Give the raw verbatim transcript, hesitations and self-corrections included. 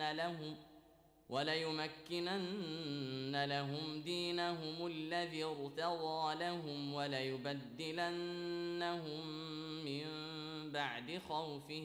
لهم وليمكنن لهم دينهم الذي ارتضى لهم وليبدلنهم من بعد خوفهم